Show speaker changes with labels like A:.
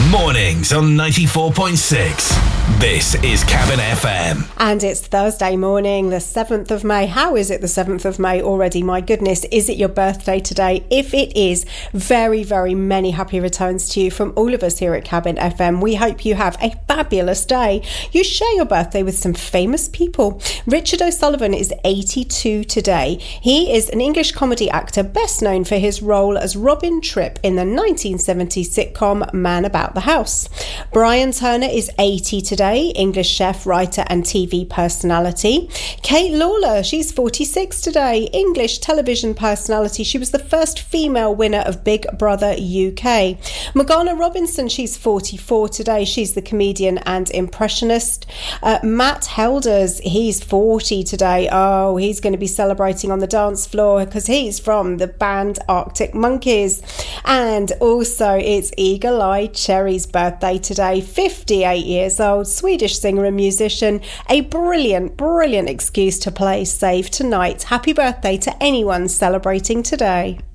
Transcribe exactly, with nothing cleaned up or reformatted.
A: Mornings on ninety-four point six. This is Cabin F M.
B: And it's Thursday morning, the seventh of May. How is it the seventh of May already? My goodness, is it your birthday today? If it is, very, very many happy returns to you from all of us here at Cabin F M. We hope you have a fabulous day. You share your birthday with some famous people. Richard O'Sullivan is eighty-two today. He is an English comedy actor best known for his role as Robin Tripp in the nineteen seventies sitcom Man About the House. Brian Turner is eighty today. English chef, writer and T V personality. Kate Lawler, she's forty-six today. English television personality. She was the first female winner of Big Brother U K. Morgana Robinson, she's forty-four today. She's the comedian and impressionist. Uh, Matt Helders, he's forty today. Oh, he's going to be celebrating on the dance floor because he's from the band Arctic Monkeys. And also it's Eagle Eye Cherry's birthday today, fifty-eight years old. Swedish singer and musician. A brilliant, brilliant excuse to play Save Tonight. Happy birthday to anyone celebrating today.